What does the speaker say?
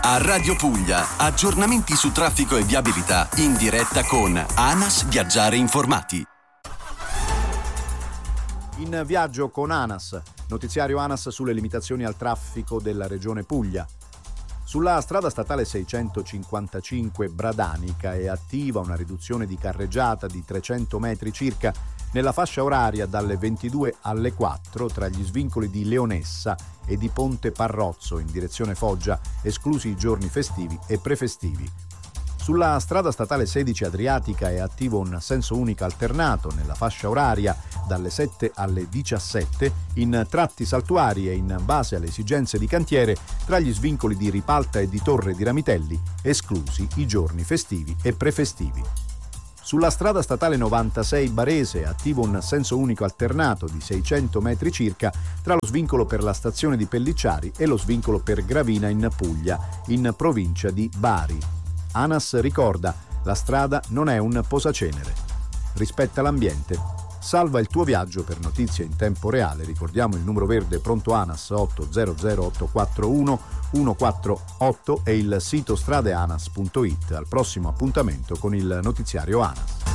A Radio Puglia, aggiornamenti su traffico e viabilità in diretta con ANAS Viaggiare Informati. In viaggio con ANAS, notiziario ANAS sulle limitazioni al traffico della regione Puglia. Sulla strada statale 655 Bradanica è attiva una riduzione di carreggiata di 300 metri circa nella fascia oraria dalle 22 alle 4 tra gli svincoli di Leonessa e di Ponte Parrozzo in direzione Foggia, esclusi i giorni festivi e prefestivi. Sulla strada statale 16 Adriatica è attivo un senso unico alternato nella fascia oraria dalle 7 alle 17 in tratti saltuari e in base alle esigenze di cantiere tra gli svincoli di Ripalta e di Torre di Ramitelli, esclusi i giorni festivi e prefestivi. Sulla strada statale 96 Barese è attivo un senso unico alternato di 600 metri circa tra lo svincolo per la stazione di Pellicciari e lo svincolo per Gravina in Puglia, in provincia di Bari. ANAS ricorda, la strada non è un posacenere. Rispetta l'ambiente. Salva il tuo viaggio. Per notizie in tempo reale ricordiamo il numero verde pronto ANAS 800 841 148 e il sito stradeanas.it. Al prossimo appuntamento con il notiziario ANAS.